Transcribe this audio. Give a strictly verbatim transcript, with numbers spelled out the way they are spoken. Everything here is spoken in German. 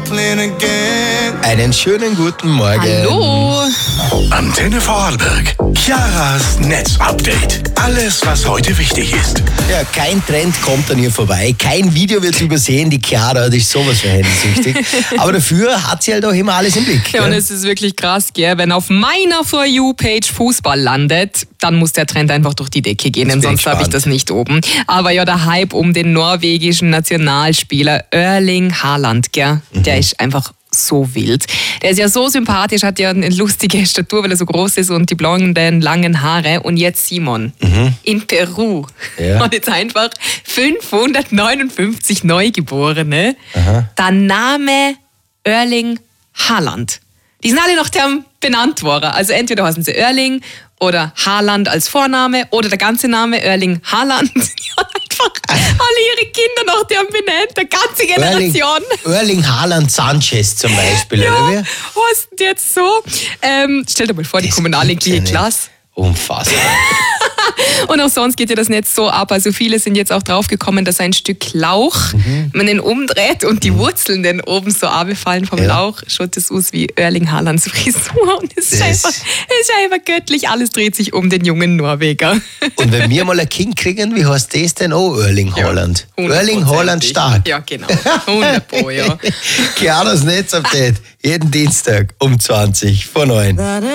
Einen schönen guten Morgen. Hallo. Antenne Vorarlberg. Chiaras Netzupdate. Alles, was heute wichtig ist. Ja, kein Trend kommt an ihr vorbei. Kein Video wird übersehen. Die Chiara, die ist sowas für hellsüchtig. Aber dafür hat sie halt auch immer alles im Blick. Ja, gell? und es ist wirklich krass, gell? Wenn auf meiner For You-Page Fußball landet, dann muss der Trend einfach durch die Decke gehen, denn bin sonst habe ich gespannt. das nicht oben. Aber ja, der Hype um den norwegischen Nationalspieler Erling Haaland, gell? Mhm. Der ist einfach so wild. Der ist ja so sympathisch, hat ja eine lustige Statur, weil er so groß ist und die blonden, langen Haare. Und jetzt Simon, in Peru Ja. hat jetzt einfach fünfhundertneunundfünfzig Neugeborene. Aha. Der Name Erling Haaland. Die sind alle nach dem benannt worden. Also entweder heißen sie Erling oder Haaland als Vorname oder der ganze Name Erling Haaland. Die haben einfach alle ihre Kinder nach dem benannt, der ganze Erling, Generation. Erling Haaland Sanchez zum Beispiel, Ja, oder wie? was denn jetzt so? Ähm, stell dir mal vor, die Das kommunalrechtliche gibt's ja nicht. Klasse. Unfassbar. Und auch sonst geht ja das Netz so ab. Also viele sind jetzt auch draufgekommen, dass ein Stück Lauch, Mhm. man den umdreht und die Wurzeln dann oben so abfallen vom Ja. Lauch, schaut das aus wie Erling Haalands Frisur. Und es ist, Das- einfach, es ist einfach göttlich. Alles dreht sich um den jungen Norweger. Und wenn wir mal ein Kind kriegen, wie heißt das denn? Oh, Erling Haaland. Erling Haaland Hundertprozentig. stark. Ja, genau. hundert Pro, ja. Chiaras Netzupdate. Jeden Dienstag um zwanzig vor neun.